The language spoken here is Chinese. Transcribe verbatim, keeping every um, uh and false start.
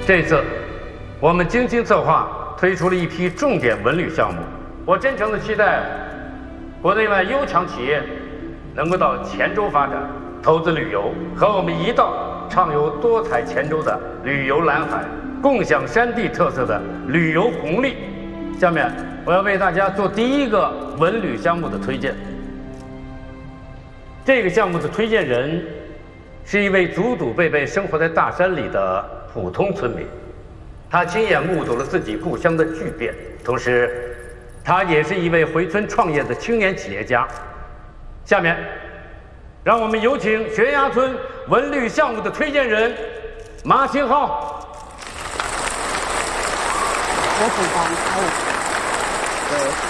这次，我们精心策划，推出了一批重点文旅项目。我真诚的期待，国内外优强企业能够到黔州发展，投资旅游，和我们一道畅游多彩黔州的旅游蓝海，共享山地特色的旅游红利。下面，我要为大家做第一个文旅项目的推荐。这个项目的推荐人是一位祖祖辈辈生活在大山里的普通村民，他亲眼目睹了自己故乡的巨变，同时，他也是一位回村创业的青年企业家。下面，让我们有请悬崖村文旅项目的推荐人马兴浩。 我主张，我。